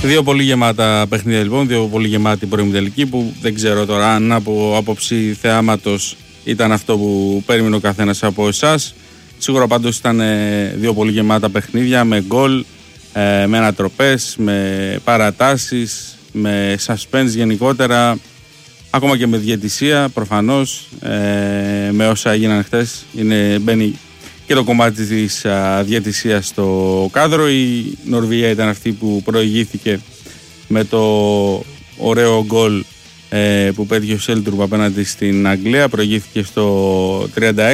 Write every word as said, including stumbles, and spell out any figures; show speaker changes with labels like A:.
A: Δύο πολύ γεμάτα παιχνίδια λοιπόν, δύο πολύ γεμάτη προημιτελική που δεν ξέρω τώρα αν από άποψη θεάματος ήταν αυτό που περίμενε ο καθένας από εσάς. Σίγουρα πάντως ήταν δύο πολύ γεμάτα παιχνίδια με γκολ, με ανατροπές, με παρατάσεις, με suspense γενικότερα, ακόμα και με διαιτησία προφανώς, με όσα έγιναν χθες. Είναι, μπαίνει και το κομμάτι της διαιτησίας στο κάδρο. Η Νορβηγία ήταν αυτή που προηγήθηκε με το ωραίο γκολ ε, που πέτυχε ο Σέλτουρπ απέναντι στην Αγγλία. Προηγήθηκε στο τριάντα έξι.